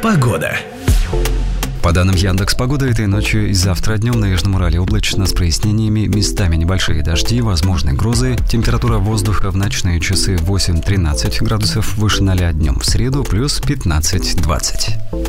Погода. По данным Яндекс.Погоды, этой ночью и завтра днем на Южном Урале облачно с прояснениями, местами небольшие дожди, возможны грозы. Температура воздуха в ночные часы 8-13 градусов выше 0, днем в среду плюс 15-20.